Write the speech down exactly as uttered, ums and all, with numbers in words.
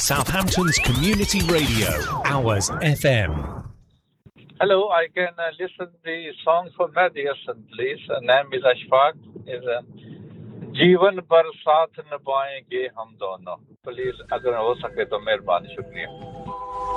Southampton's community radio, Hours F M. Hello, I can uh, listen the song for Mehdi Hassan, please. Uh, name is Ashfaq. Is uh, जीवन पर साथ निभाएंगे हम दोनों. Please, अगर हो सके तो मेहरबानी शुक्रिया.